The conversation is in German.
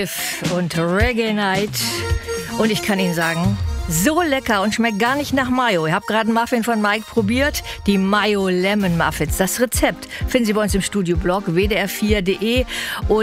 Und Reggae Night. Und ich kann Ihnen sagen, so lecker und schmeckt gar nicht nach Mayo. Ich habe gerade einen Muffin von Mike probiert, die Mayo Lemon Muffins. Das Rezept finden Sie bei uns im Studio-Blog wdr4.de. Und